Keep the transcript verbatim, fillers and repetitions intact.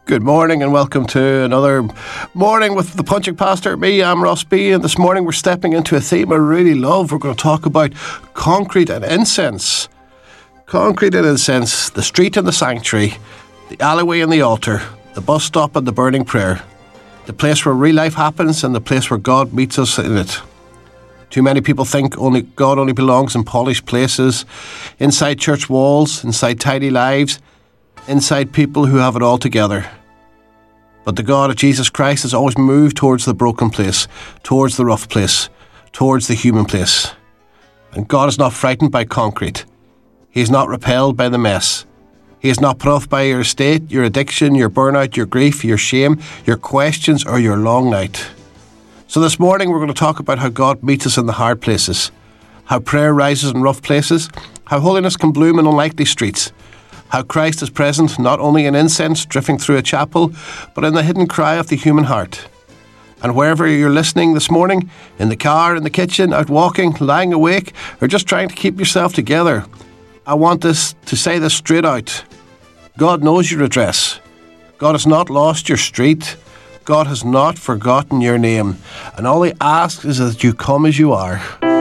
Good morning and welcome to another morning with the Punching Pastor. Me, I'm Ross B, and this morning we're stepping into a theme I really love. We're going to talk about concrete and incense. Concrete and incense, the street and the sanctuary, the alleyway and the altar, the bus stop and the burning prayer, the place where real life happens and the place where God meets us in it. Too many people think only God only belongs in polished places, inside church walls, inside tidy lives, inside people who have it all together. But the God of Jesus Christ has always moved towards the broken place, towards the rough place, towards the human place. And God is not frightened by concrete. He is not repelled by the mess. He is not put off by your state, your addiction, your burnout, your grief, your shame, your questions, or your long night. So this morning we're going to talk about how God meets us in the hard places, how prayer rises in rough places, how holiness can bloom in unlikely streets, how Christ is present not only in incense drifting through a chapel, but in the hidden cry of the human heart. And wherever you're listening this morning, in the car, in the kitchen, out walking, lying awake, or just trying to keep yourself together, I want this to say this straight out. God knows your address. God has not lost your street. God has not forgotten your name. And all He asks is that you come as you are.